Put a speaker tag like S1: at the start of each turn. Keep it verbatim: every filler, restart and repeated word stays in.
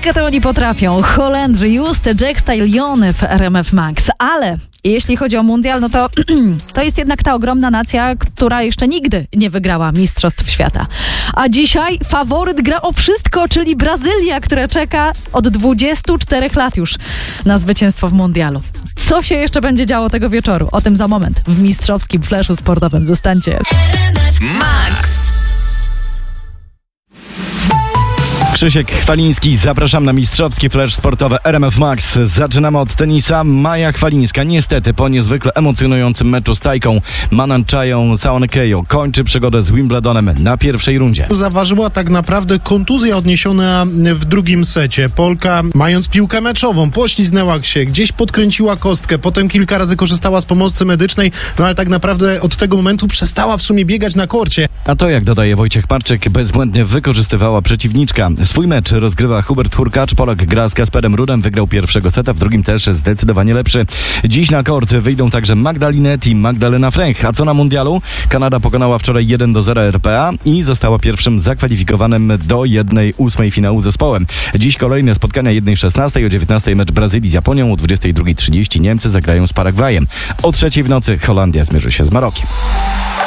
S1: muzykę to oni potrafią. Holendrzy, Juste, Jackstyle, Liony w R M F Max. Ale jeśli chodzi o mundial, no to to jest jednak ta ogromna nacja, która jeszcze nigdy nie wygrała Mistrzostw Świata. A dzisiaj faworyt gra o wszystko, czyli Brazylia, która czeka od dwudziestu czterech lat już na zwycięstwo w mundialu. Co się jeszcze będzie działo tego wieczoru? O tym za moment w mistrzowskim flashu sportowym. Zostańcie.
S2: Max.
S3: Krzysiek Chwaliński, zapraszam na mistrzowski flash sportowy R M F Max. Zaczynamy od tenisa. Maja Chwalińska niestety po niezwykle emocjonującym meczu z Tajką Manan-Chają Saonekejo kończy przygodę z Wimbledonem na pierwszej rundzie.
S4: Zaważyła tak naprawdę kontuzja odniesiona w drugim secie. Polka, mając piłkę meczową, pośliznęła się, gdzieś podkręciła kostkę, potem kilka razy korzystała z pomocy medycznej, no ale tak naprawdę od tego momentu przestała w sumie biegać na korcie.
S3: A to, jak dodaje Wojciech Marczyk, bezbłędnie wykorzystywała przeciwniczka. Swój mecz rozgrywa Hubert Hurkacz. Polak gra z Kasperem Rudem, wygrał pierwszego seta, w drugim też zdecydowanie lepszy. Dziś na kort wyjdą także Magdalinet i Magdalena Frech. A co na mundialu? Kanada pokonała wczoraj jeden do zera R P A i została pierwszym zakwalifikowanym do jednej ósmej finału zespołem. Dziś kolejne spotkania jeden szesnastej, o dziewiętnastej mecz Brazylii z Japonią, o dwudziestej drugiej trzydzieści Niemcy zagrają z Paragwajem. O trzeciej w nocy Holandia zmierzy się z Marokiem.